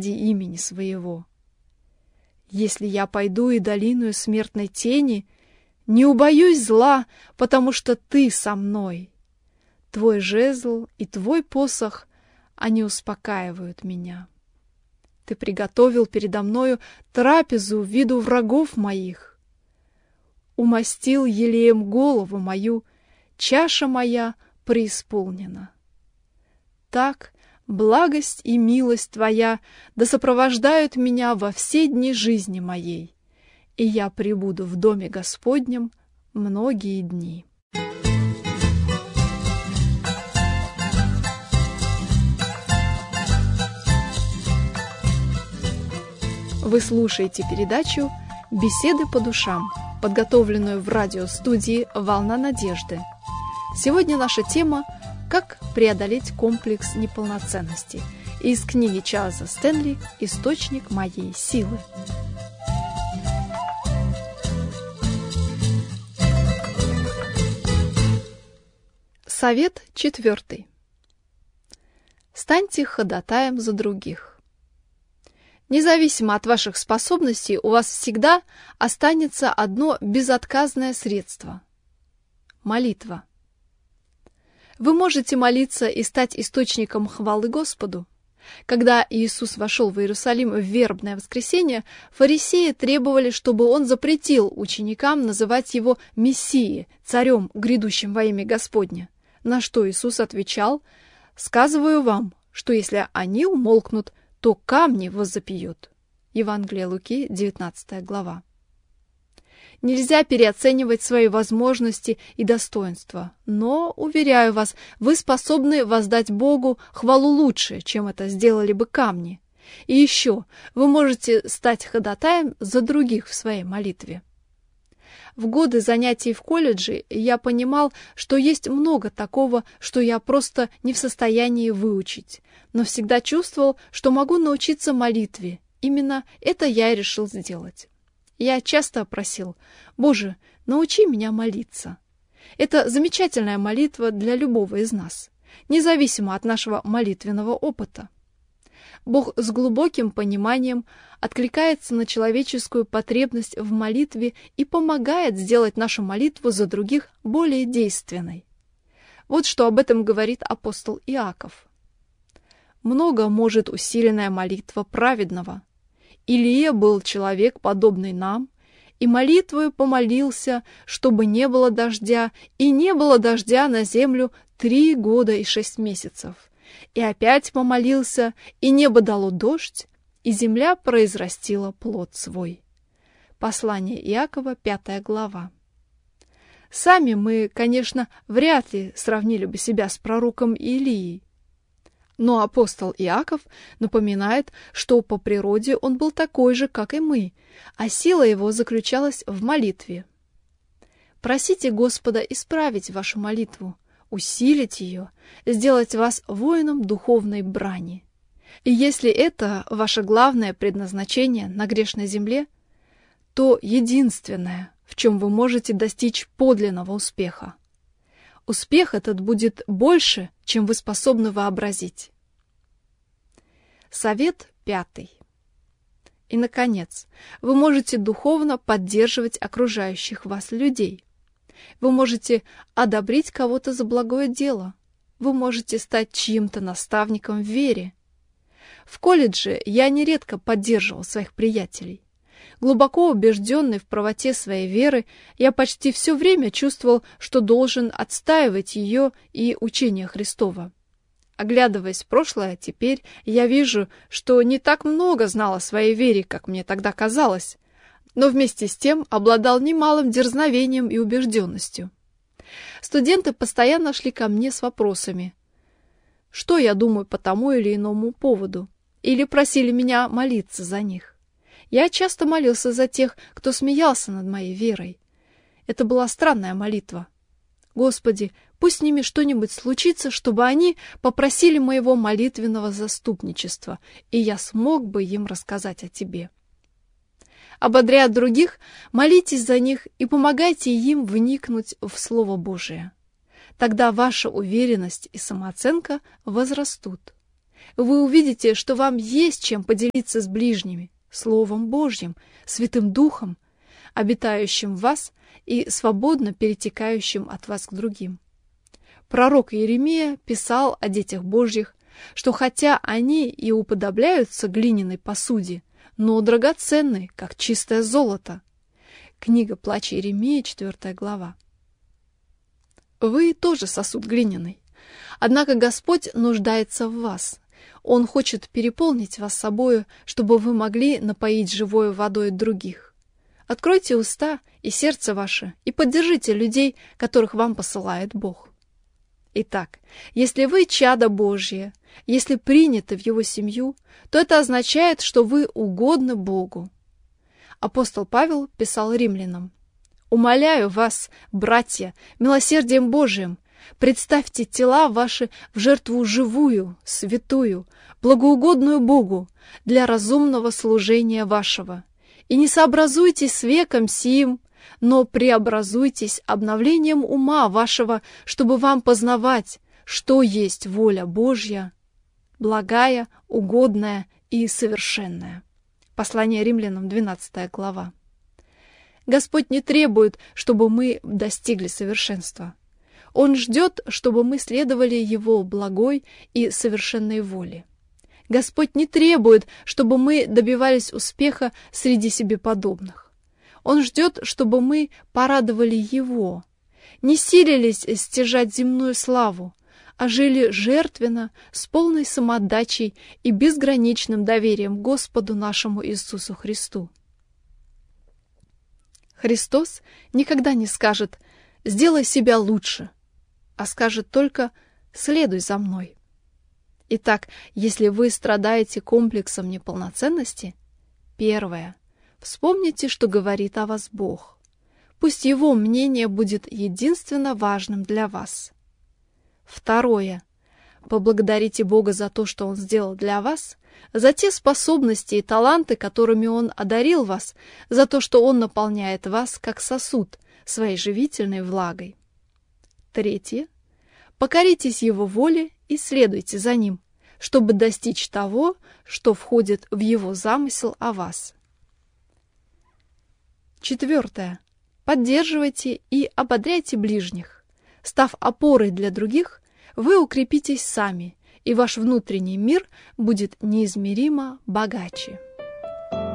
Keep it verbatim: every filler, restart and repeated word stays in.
ради имени своего. Если я пойду и долиною смертной тени, не убоюсь зла, потому что ты со мной. Твой жезл и твой посох, они успокаивают меня. Ты приготовил передо мною трапезу в виду врагов моих. Умастил елеем голову мою, чаша моя преисполнена. Так благость и милость Твоя да сопровождают меня во все дни жизни моей, и я пребуду в доме Господнем многие дни. Вы слушаете передачу «Беседы по душам», подготовленную в радиостудии «Волна надежды». Сегодня наша тема «Как преодолеть комплекс неполноценности» из книги Чарльза Стэнли «Источник моей силы». Совет четвертый. Станьте ходатаем за других. Независимо от ваших способностей, у вас всегда останется одно безотказное средство – молитва. Вы можете молиться и стать источником хвалы Господу. Когда Иисус вошел в Иерусалим в вербное воскресенье, фарисеи требовали, чтобы он запретил ученикам называть его Мессией, царем, грядущим во имя Господне. На что Иисус отвечал: «Сказываю вам, что если они умолкнут, то камни воззапьют». Евангелие Луки, девятнадцатая глава. Нельзя переоценивать свои возможности и достоинства, но, уверяю вас, вы способны воздать Богу хвалу лучше, чем это сделали бы камни. И еще, вы можете стать ходатаем за других в своей молитве. В годы занятий в колледже я понимал, что есть много такого, что я просто не в состоянии выучить, но всегда чувствовал, что могу научиться молитве. Именно это я и решил сделать. Я часто просил: «Боже, научи меня молиться». Это замечательная молитва для любого из нас, независимо от нашего молитвенного опыта. Бог с глубоким пониманием откликается на человеческую потребность в молитве и помогает сделать нашу молитву за других более действенной. Вот что об этом говорит апостол Иаков. «Много может усиленная молитва праведного. Илия был человек, подобный нам, и молитвою помолился, чтобы не было дождя, и не было дождя на землю три года и шесть месяцев. И опять помолился, и небо дало дождь, и земля произрастила плод свой». Послание Иакова, пятая глава. Сами мы, конечно, вряд ли сравнили бы себя с пророком Илией. Но апостол Иаков напоминает, что по природе он был такой же, как и мы, а сила его заключалась в молитве. Просите Господа исправить вашу молитву, усилить ее, сделать вас воином духовной брани. И если это ваше главное предназначение на грешной земле, то единственное, в чем вы можете достичь подлинного успеха. Успех этот будет больше, чем вы способны вообразить. Совет пятый. И, наконец, вы можете духовно поддерживать окружающих вас людей. Вы можете одобрить кого-то за благое дело. Вы можете стать чьим-то наставником в вере. В колледже я нередко поддерживал своих приятелей. Глубоко убежденный в правоте своей веры, я почти все время чувствовал, что должен отстаивать ее и учение Христова. Оглядываясь в прошлое, теперь я вижу, что не так много знал о своей вере, как мне тогда казалось, но вместе с тем обладал немалым дерзновением и убежденностью. Студенты постоянно шли ко мне с вопросами, что я думаю по тому или иному поводу, или просили меня молиться за них. Я часто молился за тех, кто смеялся над моей верой. Это была странная молитва. «Господи, пусть с ними что-нибудь случится, чтобы они попросили моего молитвенного заступничества, и я смог бы им рассказать о Тебе». Ободряя других, молитесь за них и помогайте им вникнуть в Слово Божие. Тогда ваша уверенность и самооценка возрастут. вы увидите, что вам есть чем поделиться с ближними, Словом Божьим, Святым Духом, обитающим в вас и свободно перетекающим от вас к другим. Пророк Иеремия писал о детях Божьих, что хотя они и уподобляются глиняной посуде, но драгоценны, как чистое золото. Книга Плач Иеремии, четвёртая глава. Вы тоже сосуд глиняный. Однако Господь нуждается в вас. Он хочет переполнить вас собою, чтобы вы могли напоить живою водой других. Откройте уста и сердце ваше и поддержите людей, которых вам посылает Бог. Итак, если вы чадо Божье, если приняты в Его семью, то это означает, что вы угодны Богу. Апостол Павел писал римлянам: «Умоляю вас, братья, милосердием Божиим, представьте тела ваши в жертву живую, святую, благоугодную Богу для разумного служения вашего, и не сообразуйтесь с веком сим, но преобразуйтесь обновлением ума вашего, чтобы вам познавать, что есть воля Божья, благая, угодная и совершенная». Послание римлянам, двенадцатая глава. Господь не требует, чтобы мы достигли совершенства. Он ждет, чтобы мы следовали Его благой и совершенной воле. Господь не требует, чтобы мы добивались успеха среди себе подобных. Он ждет, чтобы мы порадовали Его, не силились стяжать земную славу, а жили жертвенно, с полной самоотдачей и безграничным доверием Господу нашему Иисусу Христу. Христос никогда не скажет «сделай себя лучше», а скажет только «следуй за мной». Итак, если вы страдаете комплексом неполноценности, первое – вспомните, что говорит о вас Бог. Пусть Его мнение будет единственно важным для вас. Второе. Поблагодарите Бога за то, что Он сделал для вас, за те способности и таланты, которыми Он одарил вас, за то, что Он наполняет вас, как сосуд, своей живительной влагой. Третье. Покоритесь Его воле и следуйте за Ним, чтобы достичь того, что входит в Его замысел о вас. Четвертое. Поддерживайте и ободряйте ближних. Став опорой для других, вы укрепитесь сами, и ваш внутренний мир будет неизмеримо богаче.